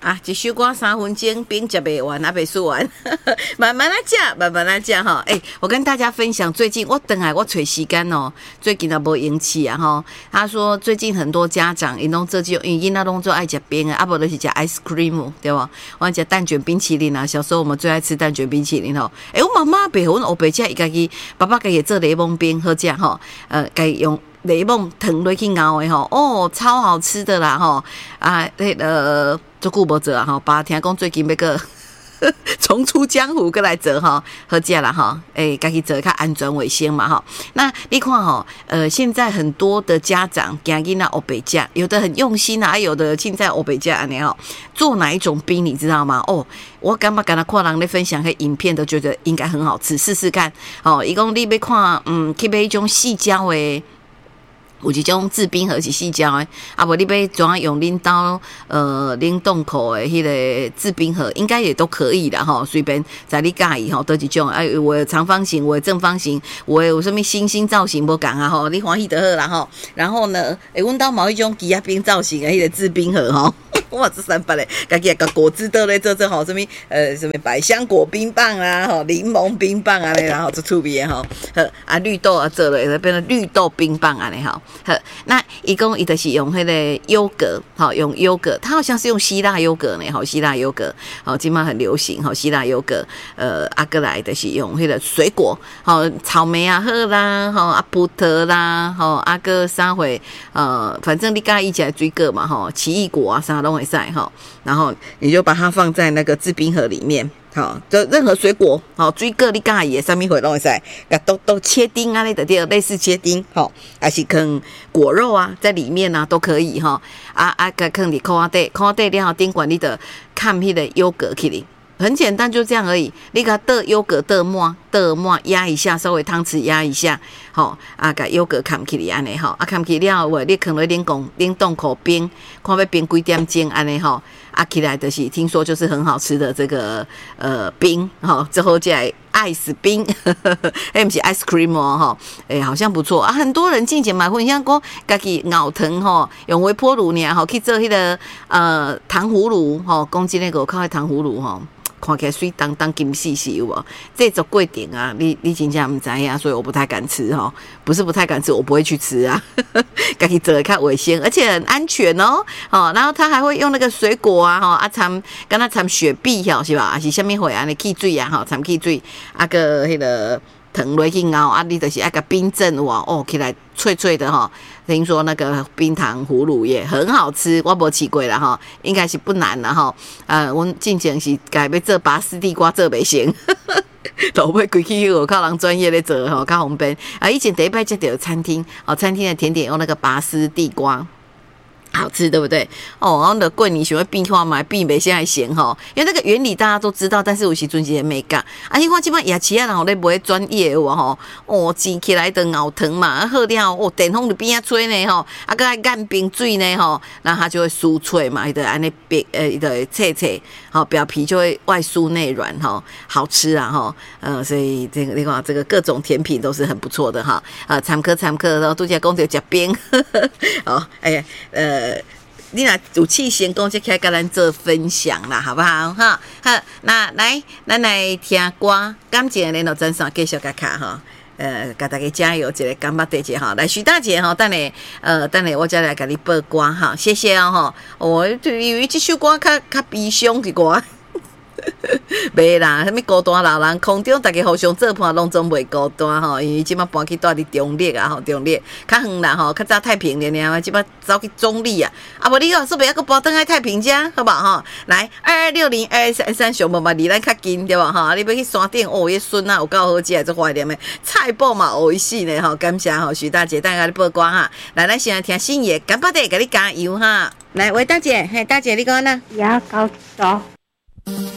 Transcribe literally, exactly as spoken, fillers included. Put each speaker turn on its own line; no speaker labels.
啊，一首歌三分钟，饼吃不完，还没说完，慢慢来讲，慢慢来讲哈。哎、欸，我跟大家分享，最近我等下我找时间哦，最近也无引起啊哈。他说最近很多家长因拢做这种，因为囡仔拢做爱吃冰啊，啊无就是吃 ice cream 对吧？我吃蛋卷冰淇淋啊，小时候我们最爱吃蛋卷冰淇淋吼。哎、欸，我妈妈白阮黑白吃，伊家己爸爸家己做雷蒙冰好食吼，呃，家用。雷蒙糖落去熬的吼，哦，超好吃的啦吼！啊，那个做久无做啊吼，爸听讲最近要个重出江湖，过来做吼，好食啦吼，诶，家己做较安全卫生嘛吼。那你看吼，呃，现在很多的家长惊囡仔黑白食，有的很用心啊，有的凊彩黑白食安尼吼。做哪一种冰你知道吗？哦，我感觉刚才看人咧分享个影片，都觉得应该很好吃，试试看。哦，伊讲你要看，嗯，去买一种细胶的。有一种制冰盒是细胶的，啊，无你要怎样用冷冻呃冷冻库的迄个制冰盒，应该也都可以啦吼，随便在你介意吼，都一种，哎，有的长方形，有的正方形，有的有什么星星造型无共啊吼，你欢喜就好啦吼。然后呢，诶，阮兜某一种鸡仔冰造型的迄个制冰盒吼。哇，这三百嘞，家己个果汁豆咧做做吼，什么呃什么百香果冰棒啊，吼柠檬冰棒啊咧，然后做趣味的吼，啊绿豆啊做了，也变成绿豆冰棒啊咧吼。那一共伊就是用迄个优格，好用优格，它好像是用希腊优格呢，好希腊优格，好今嘛很流行，好希腊优格，呃阿哥来的是用迄个水果，好草莓啊好啦，好啊葡萄啦，好阿哥啥会，呃反正你刚一起来水果嘛，吼奇异果啊啥都会晒哈，然后你就把它放在那个制冰盒里面。好，就任何水果，好，水果你介意的，上面会拢会使，甲都都切丁啊，类的对，类似切丁，好，还是放果肉啊，在里面啊，都可以哈，啊啊，甲放伫烤底，烤底了后顶管你的看迄个优格起哩，很简单，就这样而已。你甲倒优格倒满，倒满压一下，稍微汤匙压一下，吼，啊，甲优格砍起哩安尼吼，啊，砍起了后，你放落冷冻冷冻库冰，看要冰几点钟安尼吼。啊，起来的是听说就是很好吃的这个呃冰哈，之后再来 ice 冰，哎不是 ice cream 哦哈，哎好像不错啊，很多人进前买分享讲，家己熬糖吼，用微波炉呢吼去做迄个呃糖葫芦吼，讲真个靠迄糖葫芦吼。看起来水当当金细细有无？这种过程啊，你你真正唔知啊，所以我不太敢吃哈。不是不太敢吃，我不会去吃啊。自己做得较卫生，而且很安全哦。哦，然后他还会用那个水果啊，哈啊掺，跟他掺雪碧吼是吧？还是什么会安尼汽水啊，哈掺汽水，啊个迄个糖落去熬，啊你就是爱个冰镇哇，哦起来脆脆的哈。听说那个冰糖葫芦也很好吃，我没吃过啦哈，应该是不难啦哈。呃，我之前是改要做拔丝地瓜做不成，老尾规矩有靠人专业咧做吼，较方便。啊，以前第一摆接到餐厅，哦，餐厅的甜点用那个拔丝地瓜。好吃对不对？哦，然后呢，贵你喜欢变化嘛，变袂现在咸吼，因为那个原理大家都知道，但是有时阵是没干。啊，你看即摆夜市啊，然后咧买专业有无吼？哦，煎起来的熬糖嘛，啊好了哦，电风就边啊吹呢吼，啊个爱干冰水呢吼，那它就会酥脆嘛，伊就安尼变呃，伊就会脆脆，好表皮就会外酥内软吼，好吃啊吼，呃，所以这个你看这个各种甜品都是很不错的哈，啊，参考参考，然后拄则讲着食冰，哦，哎呃。你若有气先讲，就开跟咱做分享啦，好不好？哈，好，那来，咱来听歌，感谢联络专线继续甲卡哈，呃，甲大家加油，一个干巴大姐哈，来徐大姐哈，等下呃，等下我再来给你播歌哈，谢谢哦哈，我对于这首歌较较悲伤的歌。袂啦，什么孤单老人，空中大家互相做伴，拢总袂孤单吼。因为即摆搬去住伫中立啊，吼中立较远啦吼，较早太平咧呢，即摆走去中立啊。啊无你哦，说袂要个搬登来太平遮，好不好吼？来二二六零二二三三上无嘛离咱较近对无吼？你要去山顶哦，迄笋啊有够好食，做怀念的菜脯嘛有意思呢吼。感谢吼徐大姐，等下你报歌哈。来，咱先来听新爷，干巴得给你加油哈。来，喂大姐，嘿大姐你讲呢？
也高手。